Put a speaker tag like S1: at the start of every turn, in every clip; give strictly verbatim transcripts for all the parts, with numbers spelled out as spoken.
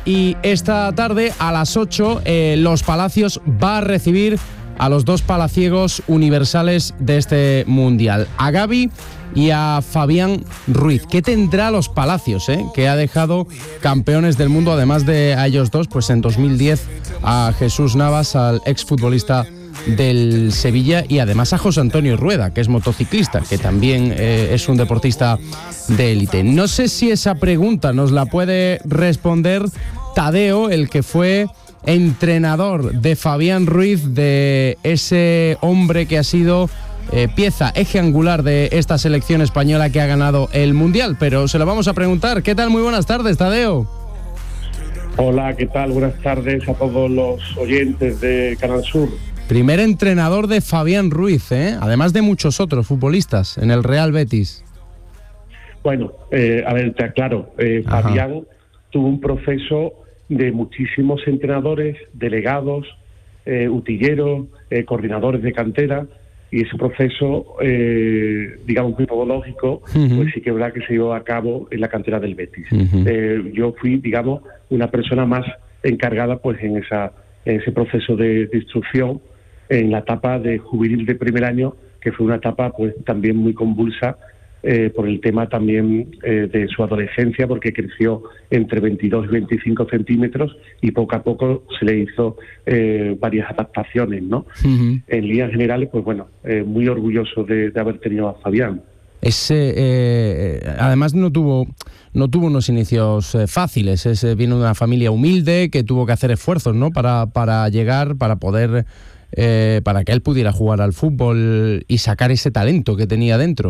S1: y esta tarde a las ocho eh, Los Palacios va a recibir a los dos palaciegos universales de este Mundial, a Gavi y a Fabián Ruiz. ¿Qué tendrá Los Palacios, eh? que ha dejado campeones del mundo, además de a ellos dos, pues en dos mil diez a Jesús Navas, al exfutbolista del Sevilla, y además a José Antonio Rueda, que es motociclista, que también eh, es un deportista de élite. No sé si esa pregunta nos la puede responder Tadeo, el que fue entrenador de Fabián Ruiz, de ese hombre que ha sido eh, pieza, eje angular de esta selección española que ha ganado el Mundial, pero se lo vamos a preguntar. ¿Qué tal? Muy buenas tardes, Tadeo.
S2: Hola, ¿qué tal? Buenas tardes a todos los oyentes de Canal Sur.
S1: Primer entrenador de Fabián Ruiz, ¿eh? Además de muchos otros futbolistas en el Real Betis.
S2: Bueno, eh, a ver, te aclaro, eh, Fabián tuvo un proceso de muchísimos entrenadores, delegados, eh, utilleros, eh, coordinadores de cantera, y ese proceso, eh, digamos, metodológico, uh-huh. pues sí que es verdad que se llevó a cabo en la cantera del Betis. Uh-huh. Eh, yo fui, digamos, una persona más encargada pues en, esa, en ese proceso de, de instrucción, en la etapa de juvenil de primer año, que fue una etapa pues también muy convulsa, Eh, por el tema también eh, de su adolescencia, porque creció entre veintidós y veinticinco centímetros y poco a poco se le hizo eh, varias adaptaciones, ¿no? Uh-huh. En líneas generales, pues bueno, eh, muy orgulloso de, de haber tenido a Fabián.
S1: Ese, eh, además no tuvo no tuvo unos inicios eh, fáciles. Ese, viene de una familia humilde que tuvo que hacer esfuerzos, ¿no? Para, para llegar, para poder, eh, para que él pudiera jugar al fútbol y sacar ese talento que tenía dentro.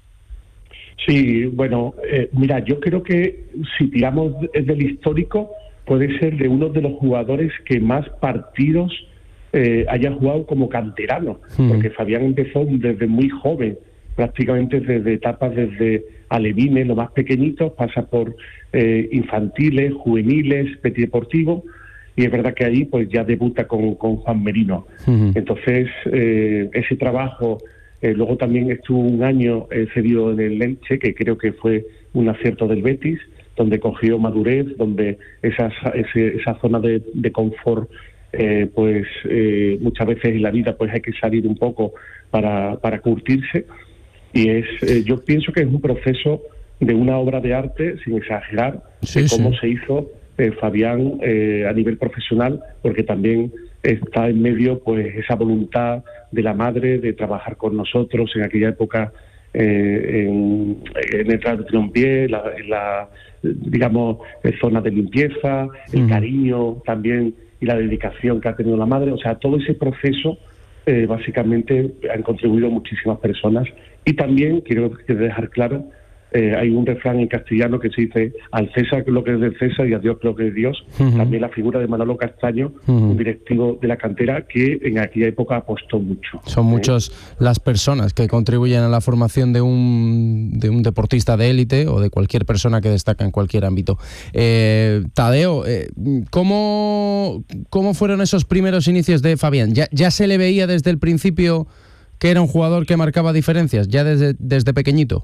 S2: Sí, bueno, eh, mira, yo creo que si tiramos del histórico, puede ser de uno de los jugadores que más partidos eh, haya jugado como canterano, mm. porque Fabián empezó desde muy joven, prácticamente desde etapas desde alevines, los más pequeñitos, pasa por eh, infantiles, juveniles, petit deportivo, y es verdad que ahí pues ya debuta con, con Juan Merino. Mm. Entonces, eh, ese trabajo... Eh, luego también estuvo un año eh, cedido en el Elche, que creo que fue un acierto del Betis, donde cogió madurez, donde esa, ese, esa zona de, de confort, eh, pues eh, muchas veces en la vida pues hay que salir un poco para, para curtirse. Y es eh, yo pienso que es un proceso de una obra de arte, sin exagerar, sí, de cómo sí. se hizo eh, Fabián eh, a nivel profesional, porque también está en medio pues esa voluntad de la madre de trabajar con nosotros en aquella época eh, en, en el Real de Trilompié, la, en la, digamos, zona de limpieza, el uh-huh. cariño también y la dedicación que ha tenido la madre. O sea, todo ese proceso eh, básicamente han contribuido muchísimas personas. Y también quiero dejar claro, Eh, hay un refrán en castellano que se dice: al César lo que es del César y a Dios lo que es de Dios. Uh-huh. También la figura de Manolo Castaño, uh-huh. un directivo de la cantera que en aquella época apostó mucho.
S1: Son ¿eh? muchos las personas que contribuyen a la formación de un, de un deportista de élite o de cualquier persona que destaca en cualquier ámbito. Eh, Tadeo, eh, ¿cómo, ¿cómo fueron esos primeros inicios de Fabián? ¿Ya, ya se le veía desde el principio que era un jugador que marcaba diferencias, ya desde, desde pequeñito?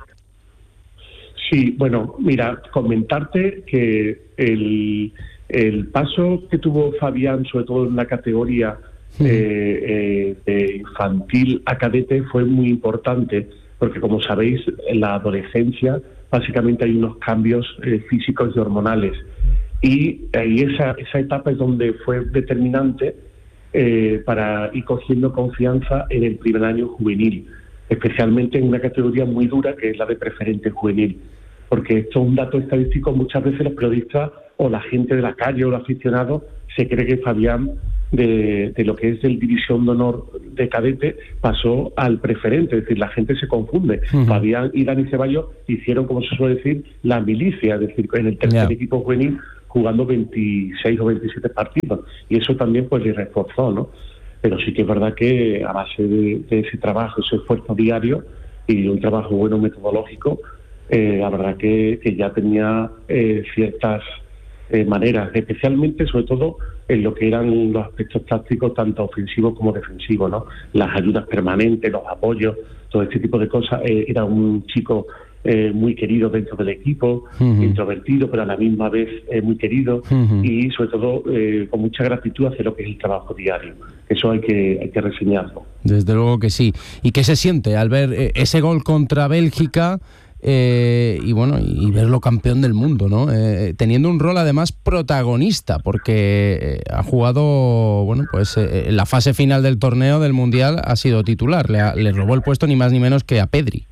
S2: Sí, bueno, mira, comentarte que el, el paso que tuvo Fabián, sobre todo en la categoría eh, eh, de infantil a cadete, fue muy importante, porque como sabéis, en la adolescencia básicamente hay unos cambios eh, físicos y hormonales, y ahí esa, esa etapa es donde fue determinante eh, para ir cogiendo confianza en el primer año juvenil, especialmente en una categoría muy dura que es la de preferente juvenil. Porque esto es un dato estadístico, muchas veces los periodistas o la gente de la calle o los aficionados se cree que Fabián, de, de lo que es el división de honor de cadete, pasó al preferente, es decir, la gente se confunde. Uh-huh. Fabián y Dani Ceballos hicieron, como se suele decir, la milicia, es decir, en el tercer yeah. equipo juvenil, jugando veintiséis o veintisiete partidos, y eso también pues le reforzó, ¿no? Pero sí que es verdad que a base de, de ese trabajo, ese esfuerzo diario y un trabajo bueno metodológico, Eh, la verdad que, que ya tenía eh, ciertas eh, maneras, especialmente, sobre todo, en lo que eran los aspectos tácticos, tanto ofensivos como defensivos, ¿no? Las ayudas permanentes, los apoyos, todo este tipo de cosas. Eh, era un chico eh, muy querido dentro del equipo, uh-huh. introvertido, pero a la misma vez eh, muy querido, uh-huh. y sobre todo eh, con mucha gratitud hacia lo que es el trabajo diario. Eso hay que, hay que reseñarlo.
S1: Desde luego que sí. ¿Y qué se siente al ver eh, ese gol contra Bélgica? Eh, y bueno, y verlo campeón del mundo, ¿no? Eh, teniendo un rol además protagonista, porque eh, ha jugado, bueno, pues eh, en la fase final del torneo del Mundial ha sido titular, le, ha, le robó el puesto ni más ni menos que a Pedri.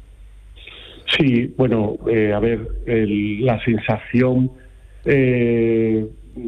S2: Sí, bueno, eh, a ver, el, la sensación eh,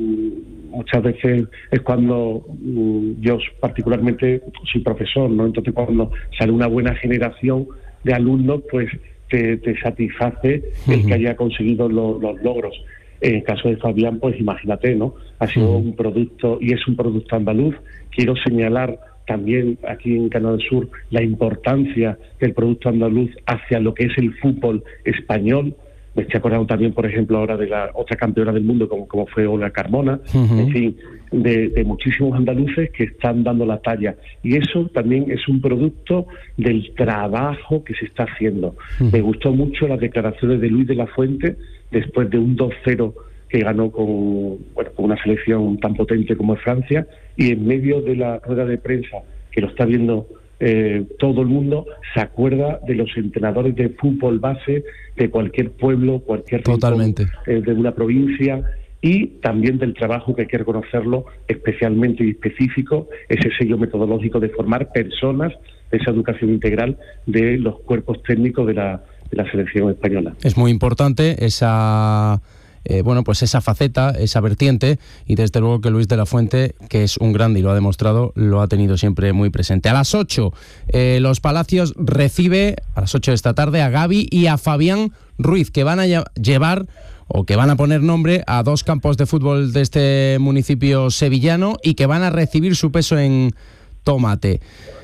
S2: muchas veces es cuando yo particularmente soy profesor, ¿no? Entonces cuando sale una buena generación de alumnos, pues Te, te satisface el uh-huh. que haya conseguido lo, los logros. En el caso de Fabián, pues imagínate, ¿no? Ha sido uh-huh. un producto, y es un producto andaluz. Quiero señalar también aquí en Canal Sur la importancia del producto andaluz hacia lo que es el fútbol español. Me estoy acordando también, por ejemplo, ahora de la otra campeona del mundo, como, como fue Olga Carmona, uh-huh. en fin, de, de muchísimos andaluces que están dando la talla. Y eso también es un producto del trabajo que se está haciendo. Uh-huh. Me gustó mucho las declaraciones de Luis de la Fuente, después de un dos cero que ganó con, bueno, con una selección tan potente como es Francia, y en medio de la rueda de prensa, que lo está viendo Eh, todo el mundo, se acuerda de los entrenadores de fútbol base de cualquier pueblo, cualquier
S1: Totalmente.
S2: rincón eh, de una provincia, y también del trabajo que hay que reconocerlo especialmente y específico, ese sello metodológico de formar personas, esa educación integral de los cuerpos técnicos de la, de la selección española.
S1: Es muy importante esa... Eh, bueno, pues esa faceta, esa vertiente, y desde luego que Luis de la Fuente, que es un grande y lo ha demostrado, lo ha tenido siempre muy presente. A las ocho, eh, Los Palacios recibe, a las ocho de esta tarde, a Gavi y a Fabián Ruiz, que van a llevar o que van a poner nombre a dos campos de fútbol de este municipio sevillano y que van a recibir su peso en tomate.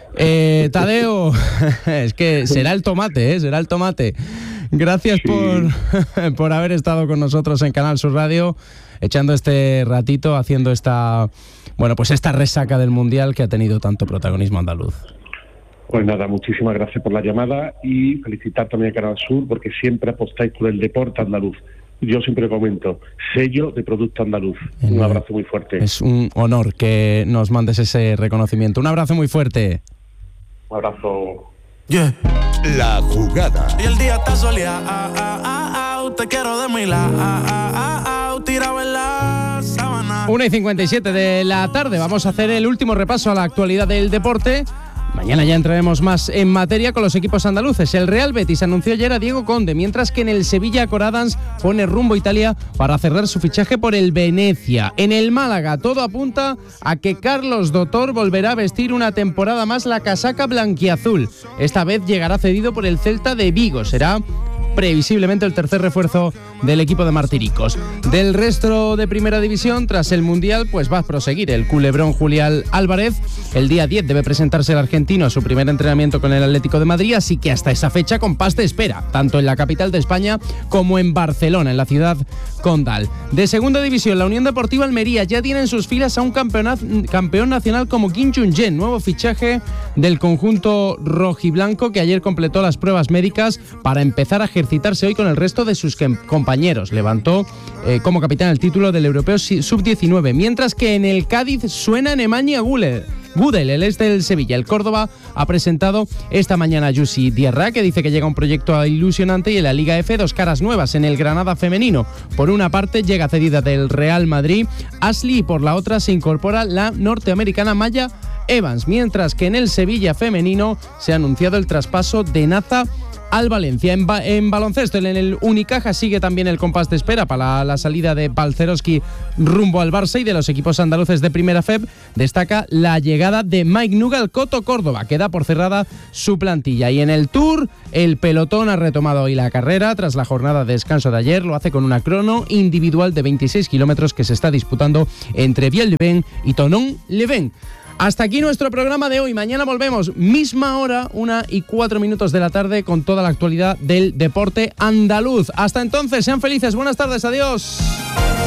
S1: Eh, Tadeo, es que será el tomate, ¿eh? Será el tomate. Gracias sí. por, por haber estado con nosotros en Canal Sur Radio, echando este ratito, haciendo esta, bueno, pues esta resaca del Mundial que ha tenido tanto protagonismo andaluz.
S2: Pues nada, muchísimas gracias por la llamada y felicitar también a Canal Sur porque siempre apostáis por el deporte andaluz. Yo siempre comento, sello de producto andaluz. Un abrazo muy fuerte.
S1: Es un honor que nos mandes ese reconocimiento. Un abrazo muy fuerte.
S2: Un abrazo.
S3: Yeah. La jugada.
S4: Y el día está soleado, ah, ah, ah, ah, te quiero de mi lado, ah, ah, ah, ah, tirado en la sábana.
S1: una y cincuenta y siete de la tarde, vamos a hacer el último repaso a la actualidad del deporte. Mañana ya entraremos más en materia con los equipos andaluces. El Real Betis anunció ayer a Diego Conde, mientras que en el Sevilla Coradans pone rumbo a Italia para cerrar su fichaje por el Venecia. En el Málaga todo apunta a que Carlos Dotor volverá a vestir una temporada más la casaca blanquiazul. Esta vez llegará cedido por el Celta de Vigo. Será previsiblemente el tercer refuerzo del equipo de Martiricos. Del resto de Primera División, tras el Mundial, pues va a proseguir el culebrón Julián Álvarez. El día diez debe presentarse el argentino a su primer entrenamiento con el Atlético de Madrid, así que hasta esa fecha compás de espera, tanto en la capital de España como en Barcelona, en la ciudad condal. De Segunda División, la Unión Deportiva Almería ya tiene en sus filas a un campeón nacional como Kim Jung-jen, nuevo fichaje del conjunto rojiblanco que ayer completó las pruebas médicas para empezar a ejercitarse hoy con el resto de sus compañeros. Levantó eh, como capitán el título del Europeo sub diecinueve, mientras que en el Cádiz suena Nemanja Gudel. Gudel, el este del Sevilla. El Córdoba ha presentado esta mañana a Jussi Diarra, que dice que llega un proyecto ilusionante, y en la Liga F dos caras nuevas en el Granada femenino. Por una parte llega cedida del Real Madrid Ashley y por la otra se incorpora la norteamericana Maya Evans, mientras que en el Sevilla femenino se ha anunciado el traspaso de Naza al Valencia. En, ba- en baloncesto, en el Unicaja sigue también el compás de espera para la, la salida de Balcerowski rumbo al Barça, y de los equipos andaluces de Primera F E B destaca la llegada de Mike Nuga al Coto Córdoba, que da por cerrada su plantilla. Y en el Tour, el pelotón ha retomado hoy la carrera tras la jornada de descanso de ayer. Lo hace con una crono individual de veintiséis kilómetros que se está disputando entre Vielle-Leven y Thonon-Leven. Hasta aquí nuestro programa de hoy. Mañana volvemos, misma hora, una y cuatro minutos de la tarde, con toda la actualidad del deporte andaluz. Hasta entonces, sean felices. Buenas tardes, adiós.